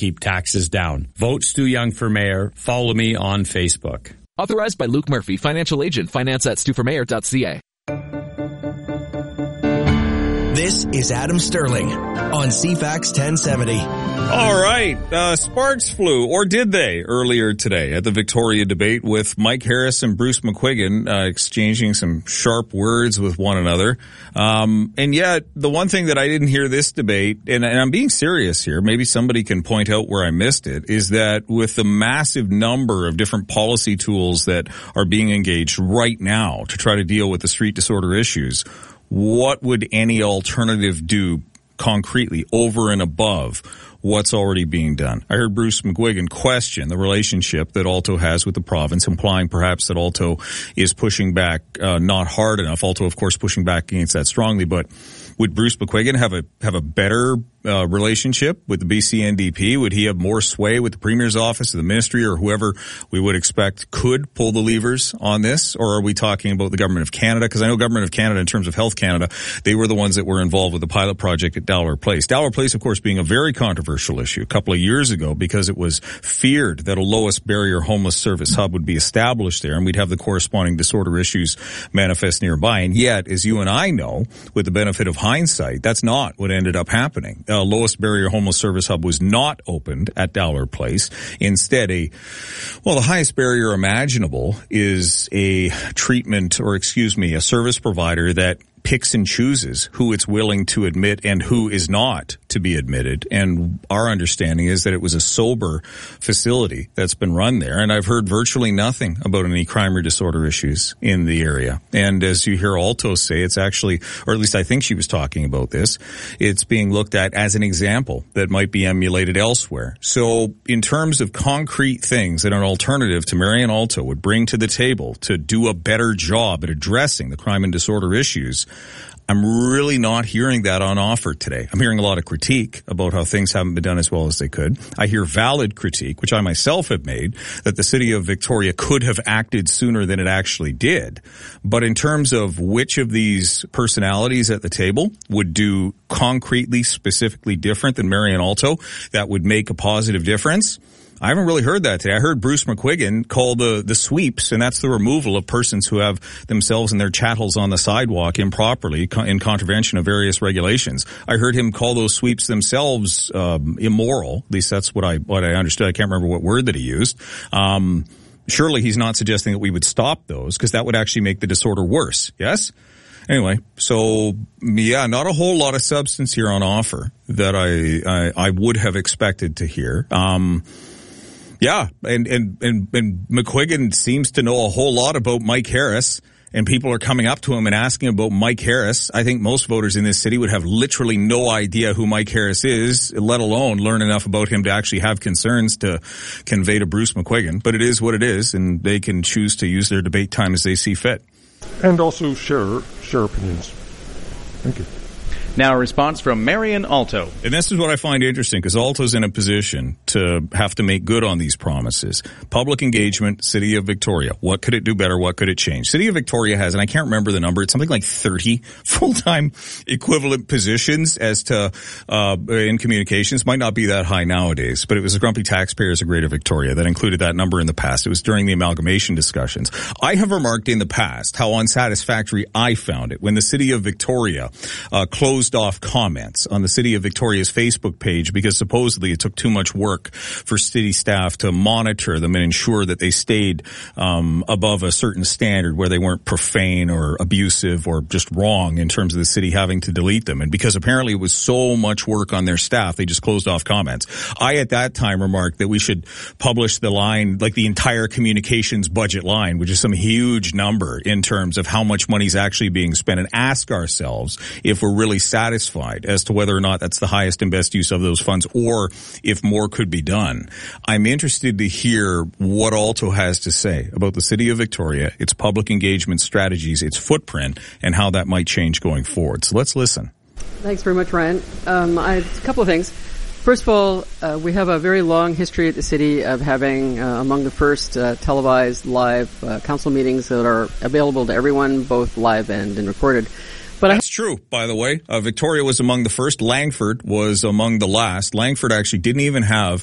keep taxes down. Vote Stu Young for mayor. Follow me on Facebook. Authorized by Luke Murphy, financial agent, finance@stuformayor.ca. This is Adam Sterling on CFAX 1070. All right. Sparks flew, or did they, earlier today at the Victoria debate with Mike Harris and Bruce McQuiggan exchanging some sharp words with one another. And yet, the one thing that I didn't hear this debate, and I'm being serious here, maybe somebody can point out where I missed it, is that with the massive number of different policy tools that are being engaged right now to try to deal with the street disorder issues, what would any alternative do concretely over and above what's already being done? I heard Bruce McQuiggan question the relationship that Alto has with the province, implying perhaps that Alto is pushing back not hard enough. Alto, of course, pushing back against that strongly. But would Bruce McQuiggan have a better relationship with the BC NDP? Would he have more sway with the Premier's office or the ministry or whoever we would expect could pull the levers on this? Or are we talking about the Government of Canada? Because I know Government of Canada, in terms of Health Canada, they were the ones that were involved with the pilot project at Dowler Place. Dowler Place, of course, being a very controversial issue a couple of years ago because it was feared that a lowest barrier homeless service hub would be established there and we'd have the corresponding disorder issues manifest nearby. And yet, as you and I know, with the benefit of hindsight, that's not what ended up happening. Lowest barrier homeless service hub was not opened at Dowler Place. Instead, the highest barrier imaginable is a service provider that picks and chooses who it's willing to admit and who is not to be admitted. And our understanding is that it was a sober facility that's been run there. And I've heard virtually nothing about any crime or disorder issues in the area. And as you hear Alto say, it's actually, or at least I think she was talking about this, it's being looked at as an example that might be emulated elsewhere. So in terms of concrete things that an alternative to Marion Alto would bring to the table to do a better job at addressing the crime and disorder issues, I'm really not hearing that on offer today. I'm hearing a lot of critique about how things haven't been done as well as they could. I hear valid critique, which I myself have made, that the city of Victoria could have acted sooner than it actually did. But in terms of which of these personalities at the table would do concretely, specifically different than Marion Alto that would make a positive difference, I haven't really heard that today. I heard Bruce McQuiggan call the sweeps, and that's the removal of persons who have themselves and their chattels on the sidewalk improperly in contravention of various regulations. I heard him call those sweeps themselves immoral. At least that's what I understood. I can't remember what word that he used. Surely he's not suggesting that we would stop those, because that would actually make the disorder worse. Yes? Anyway, so yeah, not a whole lot of substance here on offer that I would have expected to hear. Yeah, and McQuiggan seems to know a whole lot about Mike Harris, and people are coming up to him and asking about Mike Harris. I think most voters in this city would have literally no idea who Mike Harris is, let alone learn enough about him to actually have concerns to convey to Bruce McQuiggan. But it is what it is, and they can choose to use their debate time as they see fit. And also share opinions. Thank you. Now a response from Marion Alto. And this is what I find interesting, because Alto's in a position to have to make good on these promises. Public engagement, City of Victoria. What could it do better? What could it change? City of Victoria has, and I can't remember the number, it's something like 30 full-time equivalent positions as to in communications. Might not be that high nowadays, but it was the Grumpy Taxpayers of Greater Victoria that included that number in the past. It was during the amalgamation discussions. I have remarked in the past how unsatisfactory I found it when the City of Victoria closed off comments on the City of Victoria's Facebook page because supposedly it took too much work for city staff to monitor them and ensure that they stayed above a certain standard where they weren't profane or abusive or just wrong in terms of the city having to delete them. And because apparently it was so much work on their staff, they just closed off comments. I at that time remarked that we should publish the line, like the entire communications budget line, which is some huge number in terms of how much money is actually being spent, and ask ourselves if we're really satisfied as to whether or not that's the highest and best use of those funds, or if more could be done. I'm interested to hear what Alto has to say about the City of Victoria, its public engagement strategies, its footprint, and how that might change going forward. So let's listen. Thanks very much, Ryan. A couple of things. First of all, we have a very long history at the city of having among the first televised live council meetings that are available to everyone, both live and recorded. But that's true, by the way. Victoria was among the first. Langford was among the last. Langford actually didn't even have